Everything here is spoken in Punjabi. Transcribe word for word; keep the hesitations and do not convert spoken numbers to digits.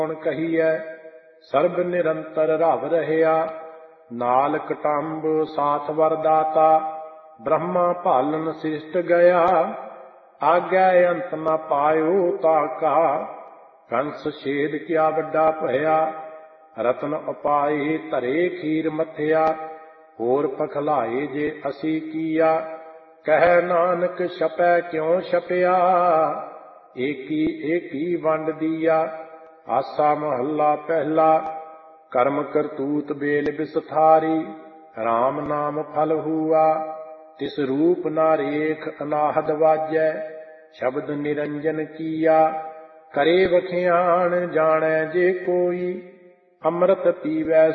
ਕਹੀਐ ਸਰਬ ਨਿਰੰਤਰ ਰਵ ਰਹਿਆ। ਨਾਲ ਕਟੰਬ ਸਾਥ ਵਰਦਾਤਾ ਬ੍ਰਹਮਾ ਭਾਲਨ ਸਿਸ਼ਟ ਗਿਆ। ਆਗੈ ਅੰਤ ਨ ਪਾਇਓ ਤਾਕਾ ਕੰਸ ਛੇਦ ਕਿਆ ਵੱਡਾ ਭਇਆ। ਰਤਨ ਉਪਾਏ ਧਰੇ ਖੀਰ ਮਥਿਆ ਹੋਰ ਪਖਲਾਏ ਜੇ ਅਸੀਂ ਕੀਆ। ਕਹਿ ਨਾਨਕ ਛਪੈ ਕਿਉ ਛਪਿਆ ਏਕੀ ਏਕੀ ਵੰਡ ਦੀਆ। ਆਸਾ ਮਹੱਲਾ ਪਹਿਲਾ। ਕਰਮ ਕਰਤੂਤ ਬੇਲ ਬਿਸਥਾਰੀ ਰਾਮ ਨਾਮ ਫਲ ਹੂਆ। ਤਿਸ ਰੂਪ ਨਾ ਰੇਖ ਅਨਾਹਦ ਵਾਜੈ ਸ਼ਬਦ ਨਿਰੰਜਨ ਕੀਆ। ਕਰੇ ਵਖਿਆਣ ਜਾਣੈ ਜੇ ਕੋਈ ਅੰਮ੍ਰਿਤ ਪੀਵੈ